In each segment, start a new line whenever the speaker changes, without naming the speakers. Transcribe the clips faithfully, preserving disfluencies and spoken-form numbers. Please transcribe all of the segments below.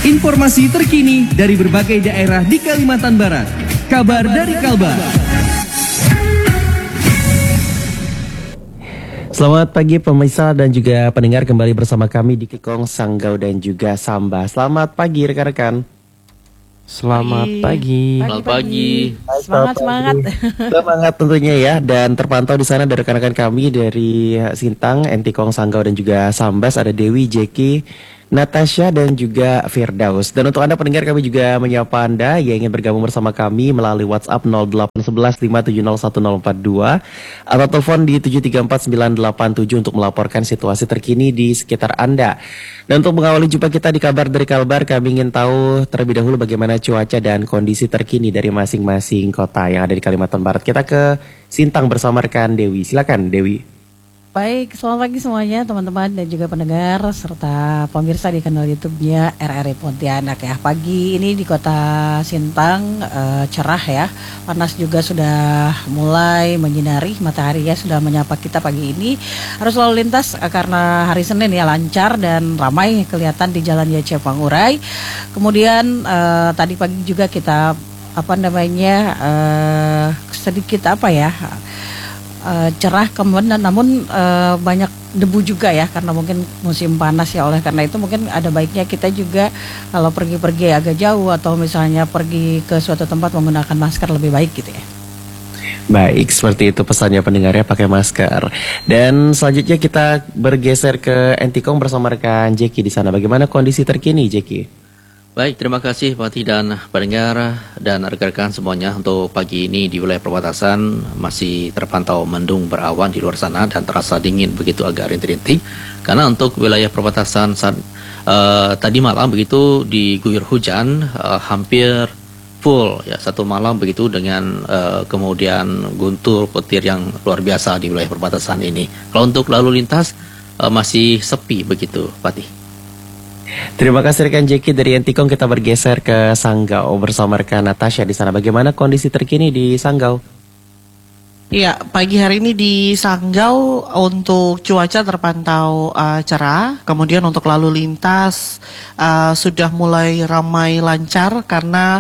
Informasi terkini dari berbagai daerah di Kalimantan Barat. Kabar dari Kalbar.
Selamat pagi pemirsa dan juga pendengar, kembali bersama kami di Kekong, Sanggau dan juga Samba. Selamat pagi rekan-rekan.
Selamat pagi.
Selamat pagi.
Semangat semangat.
Semangat tentunya ya, dan terpantau di sana dari rekan-rekan kami dari Sintang, Entikong, Sanggau dan juga Sambas, ada Dewi, Jeki, Natasha dan juga Firdaus. Dan untuk Anda pendengar, kami juga menyapa Anda yang ingin bergabung bersama kami melalui WhatsApp nol delapan satu satu lima tujuh nol satu nol empat dua atau telepon di tujuh tiga empat sembilan delapan tujuh untuk melaporkan situasi terkini di sekitar Anda. Dan untuk mengawali jumpa kita di Kabar dari Kalbar, kami ingin tahu terlebih dahulu bagaimana cuaca dan kondisi terkini dari masing-masing kota yang ada di Kalimantan Barat. Kita ke Sintang bersama rekan Dewi. Silakan Dewi.
Baik, selamat pagi semuanya teman-teman dan juga pendengar serta pemirsa di kanal YouTube-nya R R I Pontianak ya. Pagi ini di kota Sintang uh, cerah ya, panas juga sudah mulai menyinari, mataharinya sudah menyapa kita pagi ini. Harus lalu lintas uh, karena hari Senin ya, lancar dan ramai kelihatan di Jalan Y C Pangurai. Kemudian uh, tadi pagi juga kita apa namanya uh, sedikit apa ya, Uh, cerah kemudian namun uh, banyak debu juga ya karena mungkin musim panas ya. Oleh karena itu mungkin ada baiknya kita juga kalau pergi-pergi agak jauh atau misalnya pergi ke suatu tempat menggunakan masker lebih baik gitu ya.
Baik, seperti itu pesannya pendengarnya, pakai masker. Dan selanjutnya kita bergeser ke Entikong bersama rekan Jeki di sana. Bagaimana kondisi terkini Jeki?
Baik, terima kasih Fatih dan pendengar dan rekan-rekan semuanya. Untuk pagi ini di wilayah perbatasan masih terpantau mendung berawan di luar sana dan terasa dingin begitu, agak rintik-rintik. Karena untuk wilayah perbatasan saat, uh, tadi malam begitu diguyur hujan uh, hampir full ya, satu malam begitu dengan uh, kemudian guntur petir yang luar biasa di wilayah perbatasan ini. Kalau untuk lalu lintas uh, masih sepi begitu Fatih.
Terima kasih rekan Jeki dari Entikong. Kita bergeser ke Sanggau bersama rekan Natasha di sana. Bagaimana kondisi terkini di Sanggau?
Iya, pagi hari ini di Sanggau untuk cuaca terpantau uh, cerah. Kemudian untuk lalu lintas uh, sudah mulai ramai lancar karena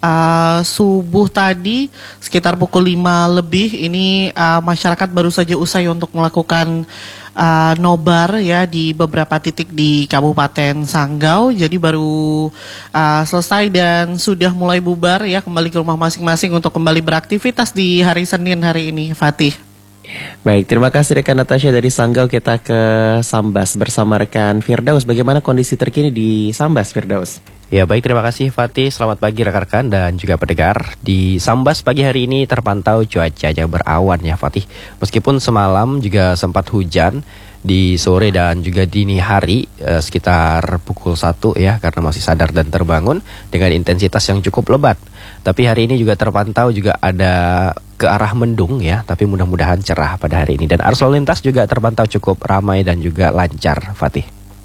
uh, subuh tadi sekitar pukul lima lebih ini uh, masyarakat baru saja usai untuk melakukan Uh, nobar ya di beberapa titik di Kabupaten Sanggau. Jadi baru uh, selesai dan sudah mulai bubar ya, kembali ke rumah masing-masing untuk kembali beraktivitas di hari Senin hari ini, Fatih.
Baik, terima kasih rekan Natasha dari Sanggau. Kita ke Sambas bersama rekan Firdaus. Bagaimana kondisi terkini di Sambas, Firdaus?
Ya baik, terima kasih Fatih. Selamat pagi rekan-rekan dan juga pendengar. Di Sambas pagi hari ini terpantau cuacanya berawan ya Fatih. Meskipun semalam juga sempat hujan di sore dan juga dini hari eh, sekitar pukul satu ya, karena masih sadar dan terbangun dengan intensitas yang cukup lebat. Tapi hari ini juga terpantau juga ada ke arah mendung ya, tapi mudah-mudahan cerah pada hari ini. Dan arus lalu lintas juga terpantau cukup ramai dan juga lancar Fatih.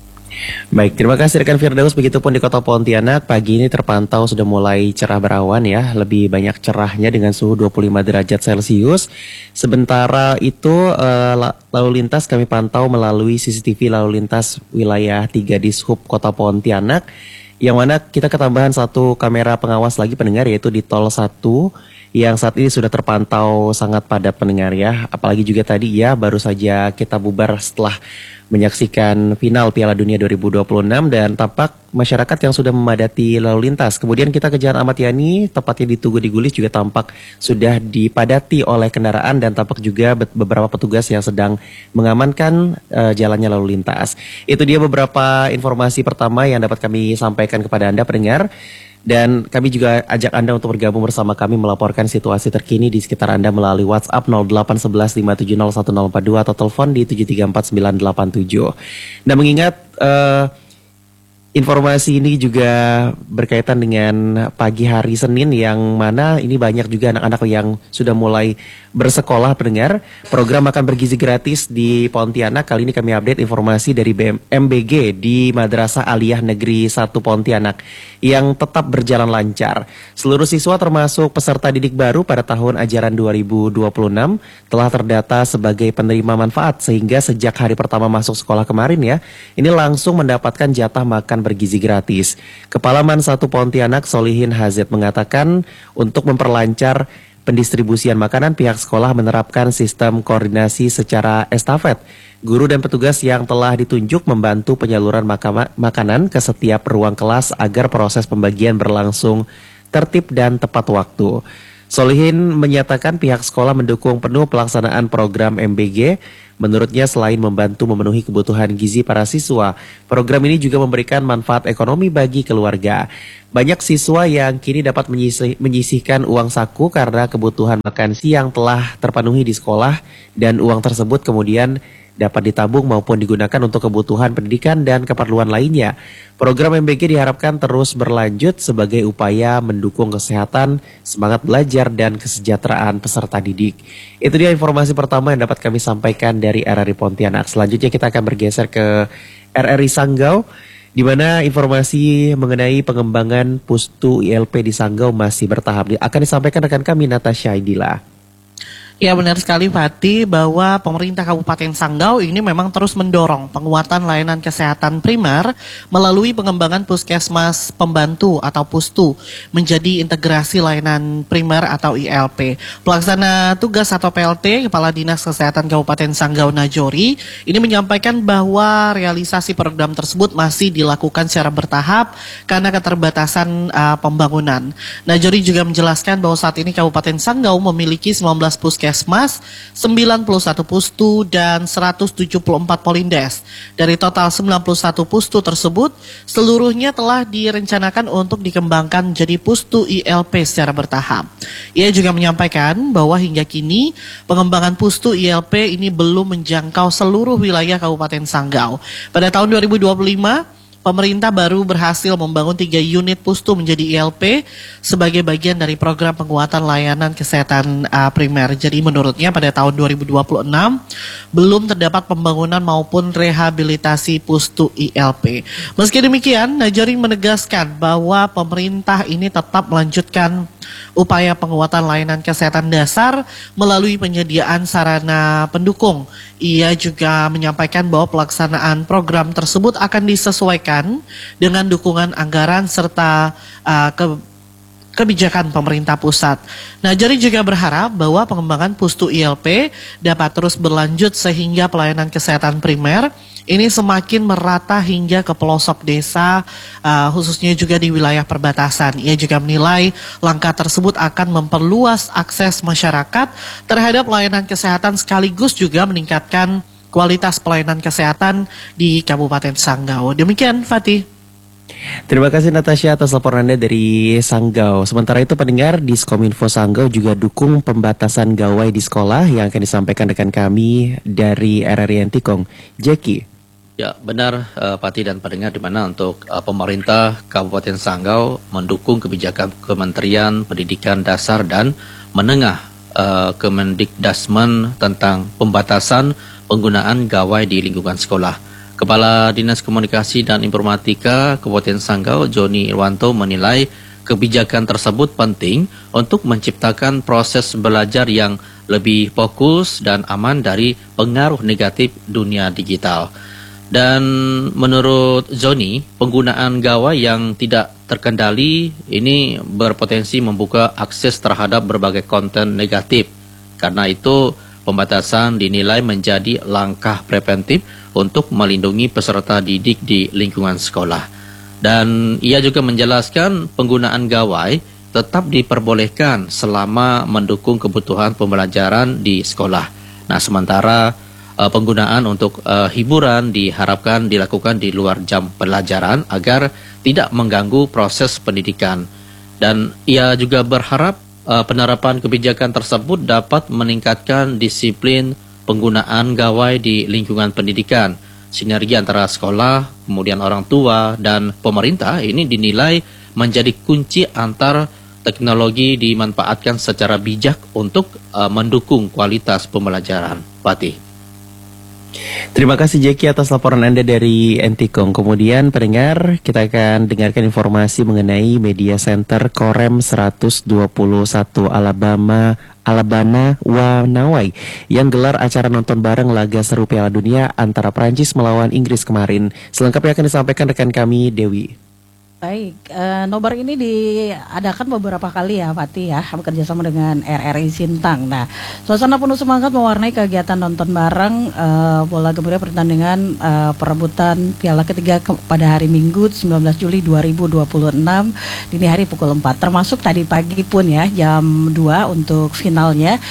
Baik, terima kasih rekan Firdaus. Begitupun di kota Pontianak, pagi ini terpantau sudah mulai cerah berawan ya, lebih banyak cerahnya dengan suhu dua puluh lima derajat Celcius. Sementara itu uh, lalu lintas kami pantau melalui C C T V lalu lintas wilayah tiga Dishub kota Pontianak, yang mana kita ketambahan satu kamera pengawas lagi pendengar, yaitu di tol satu yang saat ini sudah terpantau sangat padat pendengar ya. Apalagi juga tadi ya baru saja kita bubar setelah menyaksikan final Piala Dunia dua ribu dua puluh enam dan tampak masyarakat yang sudah memadati lalu lintas. Kemudian kita ke Jalan Ahmad Yani, tepatnya di Tugu di Gulis juga tampak sudah dipadati oleh kendaraan dan tampak juga beberapa petugas yang sedang mengamankan uh, jalannya lalu lintas. Itu dia beberapa informasi pertama yang dapat kami sampaikan kepada Anda pendengar. Dan kami juga ajak Anda untuk bergabung bersama kami melaporkan situasi terkini di sekitar Anda melalui WhatsApp nol delapan satu satu lima tujuh nol satu nol empat dua atau telepon di tujuh tiga empat sembilan delapan tujuh. Dan mengingat uh, informasi ini juga berkaitan dengan pagi hari Senin yang mana ini banyak juga anak-anak yang sudah mulai bersekolah pendengar. Program makan bergizi gratis di Pontianak. Kali ini kami update informasi dari M B G di Madrasah Aliyah Negeri satu Pontianak yang tetap berjalan lancar. Seluruh siswa termasuk peserta didik baru pada tahun ajaran dua ribu dua puluh enam telah terdata sebagai penerima manfaat, sehingga sejak hari pertama masuk sekolah kemarin ya, ini langsung mendapatkan jatah makan makanan bergizi gratis. Kepala Man satu Pontianak Solihin Hazet mengatakan untuk memperlancar pendistribusian makanan, pihak sekolah menerapkan sistem koordinasi secara estafet. Guru dan petugas yang telah ditunjuk membantu penyaluran maka- makanan ke setiap ruang kelas agar proses pembagian berlangsung tertib dan tepat waktu. Solihin menyatakan pihak sekolah mendukung penuh pelaksanaan program M B G. Menurutnya selain membantu memenuhi kebutuhan gizi para siswa, program ini juga memberikan manfaat ekonomi bagi keluarga. Banyak siswa yang kini dapat menyisih, menyisihkan uang saku karena kebutuhan makan siang telah terpenuhi di sekolah dan uang tersebut kemudian dapat ditabung maupun digunakan untuk kebutuhan pendidikan dan keperluan lainnya. Program M B G diharapkan terus berlanjut sebagai upaya mendukung kesehatan, semangat belajar, dan kesejahteraan peserta didik. Itu dia informasi pertama yang dapat kami sampaikan dari R R I Pontianak. Selanjutnya kita akan bergeser ke R R I Sanggau, di mana informasi mengenai pengembangan Pustu I L P di Sanggau masih bertahap. Akan disampaikan rekan kami Natasha Idila.
Ya benar sekali Fatih, bahwa pemerintah Kabupaten Sanggau ini memang terus mendorong penguatan layanan kesehatan primer melalui pengembangan puskesmas pembantu atau pustu menjadi integrasi layanan primer atau I L P. Pelaksana tugas atau P L T Kepala Dinas Kesehatan Kabupaten Sanggau Najori ini menyampaikan bahwa realisasi program tersebut masih dilakukan secara bertahap karena keterbatasan uh, pembangunan. Najori juga menjelaskan bahwa saat ini Kabupaten Sanggau memiliki sembilan belas puskesmas Puskesmas, sembilan puluh satu pustu, dan seratus tujuh puluh empat polindes. Dari total sembilan puluh satu pustu tersebut, seluruhnya telah direncanakan untuk dikembangkan menjadi pustu I L P secara bertahap. Ia juga menyampaikan bahwa hingga kini pengembangan pustu I L P ini belum menjangkau seluruh wilayah Kabupaten Sanggau. Pada tahun dua ribu dua puluh lima, pemerintah baru berhasil membangun tiga unit pustu menjadi I L P sebagai bagian dari program penguatan layanan kesehatan uh, primer. Jadi menurutnya pada tahun dua ribu dua puluh enam belum terdapat pembangunan maupun rehabilitasi pustu I L P. Meski demikian, Najari menegaskan bahwa pemerintah ini tetap melanjutkan upaya penguatan layanan kesehatan dasar melalui penyediaan sarana pendukung. Ia juga menyampaikan bahwa pelaksanaan program tersebut akan disesuaikan dengan dukungan anggaran serta uh, ke kebijakan pemerintah pusat. Najari juga berharap bahwa pengembangan pustu I L P dapat terus berlanjut sehingga pelayanan kesehatan primer ini semakin merata hingga ke pelosok desa, uh, khususnya juga di wilayah perbatasan. Ia juga menilai langkah tersebut akan memperluas akses masyarakat terhadap layanan kesehatan sekaligus juga meningkatkan kualitas pelayanan kesehatan di Kabupaten Sanggau. Demikian Fatih.
Terima kasih Natasha atas laporan Anda dari Sanggau. Sementara itu pendengar, Diskominfo Sanggau juga dukung pembatasan gawai di sekolah yang akan disampaikan rekan kami dari R R I Antikong, Jackie.
Ya benar uh, Pati dan pendengar, di mana untuk uh, pemerintah Kabupaten Sanggau mendukung kebijakan Kementerian Pendidikan Dasar dan Menengah uh, Kemendikdasmen tentang pembatasan penggunaan gawai di lingkungan sekolah. Kepala Dinas Komunikasi dan Informatika Kabupaten Sanggau, Joni Irwanto, menilai kebijakan tersebut penting untuk menciptakan proses belajar yang lebih fokus dan aman dari pengaruh negatif dunia digital. Dan menurut Joni, penggunaan gawai yang tidak terkendali ini berpotensi membuka akses terhadap berbagai konten negatif. Karena itu, pembatasan dinilai menjadi langkah preventif untuk melindungi peserta didik di lingkungan sekolah. Dan ia juga menjelaskan penggunaan gawai tetap diperbolehkan selama mendukung kebutuhan pembelajaran di sekolah. Nah, sementara uh, penggunaan untuk uh, hiburan diharapkan dilakukan di luar jam pelajaran agar tidak mengganggu proses pendidikan. Dan ia juga berharap uh, penerapan kebijakan tersebut dapat meningkatkan disiplin penggunaan gawai di lingkungan pendidikan. Sinergi antara sekolah, kemudian orang tua, dan pemerintah ini dinilai menjadi kunci antar teknologi dimanfaatkan secara bijak untuk uh, mendukung kualitas pembelajaran. Fatih.
Terima kasih Jackie atas laporan Anda dari Entikong. Kemudian pendengar, kita akan dengarkan informasi mengenai Media Center Korem seratus dua puluh satu Alabama Alabama Wanawai yang gelar acara nonton bareng laga seru Piala Dunia antara Prancis melawan Inggris kemarin. Selengkapnya akan disampaikan rekan kami Dewi.
Baik, eh, nobar ini diadakan beberapa kali ya Fatih ya, bekerja sama dengan R R I Sintang. Nah, suasana penuh semangat mewarnai kegiatan nonton bareng eh, bola kemudian pertandingan eh, perebutan Piala ketiga ke- pada hari Minggu sembilan belas Juli dua ribu dua puluh enam dini hari pukul empat, termasuk tadi pagi pun ya jam dua untuk finalnya.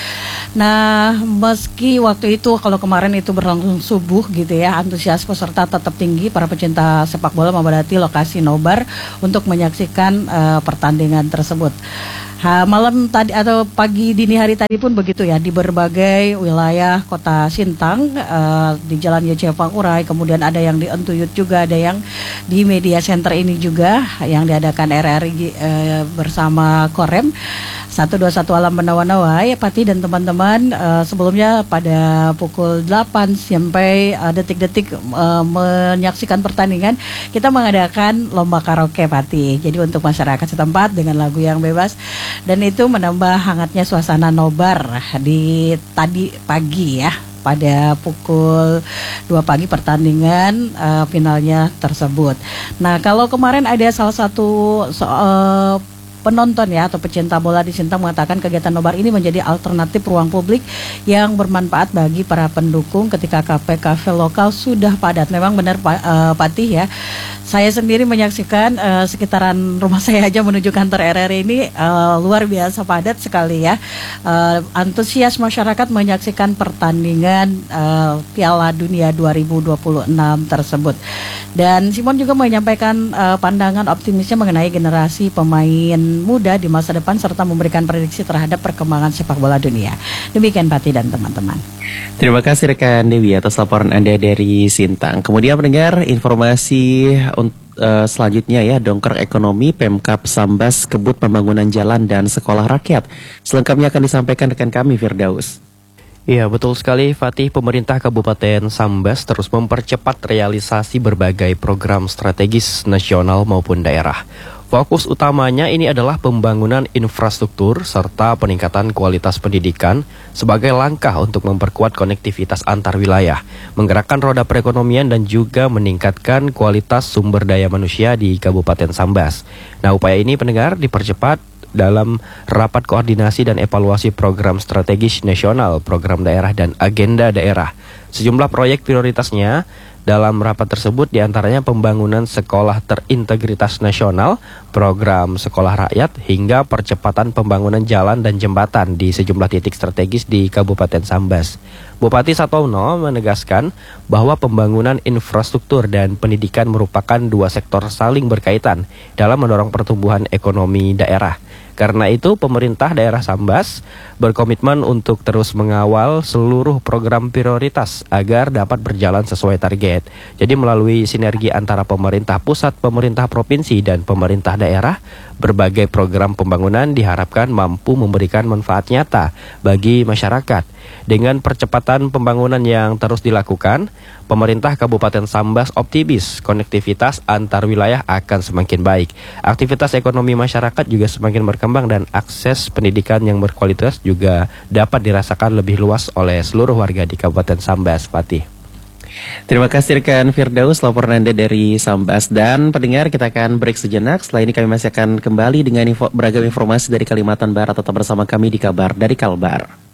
Nah, meski waktu itu kalau kemarin itu berlangsung subuh gitu ya, antusias peserta tetap tinggi. Para pecinta sepak bola memadati lokasi nobar untuk menyaksikan uh, pertandingan tersebut. Ha, malam tadi atau pagi dini hari tadi pun begitu ya, di berbagai wilayah kota Sintang, uh, di Jalan Y C Pangurai, kemudian ada yang di Entuyut juga, ada yang di Media Center ini juga yang diadakan R R I uh, bersama Korem satu dua satu Alam Menawanawai, Pati dan teman-teman. Uh, sebelumnya pada pukul delapan sampai uh, detik-detik uh, menyaksikan pertandingan, kita mengadakan lomba karaoke Pati. Jadi untuk masyarakat setempat dengan lagu yang bebas, dan itu menambah hangatnya suasana nobar di tadi pagi ya. Pada pukul dua pagi pertandingan uh, finalnya tersebut. Nah, kalau kemarin ada salah satu so, uh, penonton ya atau pecinta bola di Sintang mengatakan kegiatan nobar ini menjadi alternatif ruang publik yang bermanfaat bagi para pendukung ketika kafe-kafe lokal sudah padat. Memang benar Pak uh, Patih ya. Saya sendiri menyaksikan uh, sekitaran rumah saya aja menuju kantor R R I ini uh, luar biasa padat sekali ya. Uh, antusias masyarakat menyaksikan pertandingan uh, Piala Dunia dua ribu dua puluh enam tersebut. Dan Simon juga menyampaikan uh, pandangan optimisnya mengenai generasi pemain muda di masa depan serta memberikan prediksi terhadap perkembangan sepak bola dunia. Demikian Pati dan teman-teman.
Terima kasih rekan Dewi atas laporan Anda dari Sintang. Kemudian pendengar, informasi untuk uh, selanjutnya ya, dongkrak ekonomi Pemkab Sambas kebut pembangunan jalan dan sekolah rakyat. Selengkapnya akan disampaikan rekan kami Firdaus.
Iya, betul sekali Fatih. Pemerintah Kabupaten Sambas terus mempercepat realisasi berbagai program strategis nasional maupun daerah. Fokus utamanya ini adalah pembangunan infrastruktur serta peningkatan kualitas pendidikan sebagai langkah untuk memperkuat konektivitas antar wilayah, menggerakkan roda perekonomian dan juga meningkatkan kualitas sumber daya manusia di Kabupaten Sambas. Nah, upaya ini pendengar dipercepat dalam rapat koordinasi dan evaluasi program strategis nasional, program daerah dan agenda daerah. Sejumlah proyek prioritasnya dalam rapat tersebut diantaranya pembangunan sekolah terintegritas nasional, program sekolah rakyat, hingga percepatan pembangunan jalan dan jembatan di sejumlah titik strategis di Kabupaten Sambas. Bupati Satono menegaskan bahwa pembangunan infrastruktur dan pendidikan merupakan dua sektor saling berkaitan dalam mendorong pertumbuhan ekonomi daerah. Karena itu, pemerintah daerah Sambas berkomitmen untuk terus mengawal seluruh program prioritas agar dapat berjalan sesuai target. Jadi melalui sinergi antara pemerintah pusat, pemerintah provinsi, dan pemerintah daerah, berbagai program pembangunan diharapkan mampu memberikan manfaat nyata bagi masyarakat. Dengan percepatan pembangunan yang terus dilakukan, pemerintah Kabupaten Sambas optimis konektivitas antar wilayah akan semakin baik. Aktivitas ekonomi masyarakat juga semakin berkembang dan akses pendidikan yang berkualitas juga dapat dirasakan lebih luas oleh seluruh warga di Kabupaten Sambas, Fatih.
Terima kasih rekan Firdaus laporan Anda dari Sambas. Dan pendengar, kita akan break sejenak. Setelah ini kami masih akan kembali dengan info, beragam informasi dari Kalimantan Barat. Tetap bersama kami di Kabar dari Kalbar.